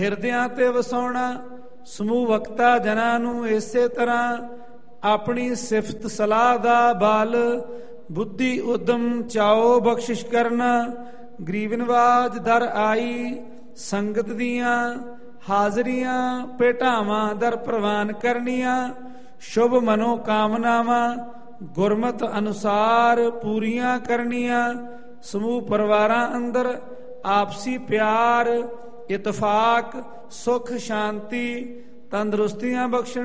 ਹਿਰਦਿਆਂ ਤੇ ਵਸਾਉਣਾ। ਸਮੂਹ ਵਕਤਾ ਜਨਾਂ ਨੂੰ ਇਸੇ ਤਰ੍ਹਾਂ ਆਪਣੀ ਸਿਫਤ ਸਲਾਹ ਦਾ ਬਲ, ਬੁੱਧੀ ਉਦਮ ਚਾਓ ਬਖਸ਼ਿਸ਼ ਕਰਨਾ। ਗਰੀਬ ਨਵਾਜ ਦਰ ਆਈ ਸੰਗਤ ਦੀਆਂ ਹਾਜ਼ਰੀਆਂ, ਭੇਟਾਵਾਂ ਦਰ ਪ੍ਰਵਾਨ ਕਰਨੀਆਂ। ਸ਼ੁਭ ਮਨੋ ਕਾਮਨਾਵਾਂ ਗੁਰਮਤ ਅਨੁਸਾਰ ਪੂਰੀਆਂ ਕਰਨੀਆਂ। ਸਮੂਹ ਪਰਿਵਾਰਾਂ ਅੰਦਰ ਆਪਸੀ ਪਿਆਰ, ਇਤਫਾਕ, ਸੁਖ ਸ਼ਾਂਤੀ, ਤੰਦਰੁਸਤੀਆਂ ਬਖਸ਼ਣ।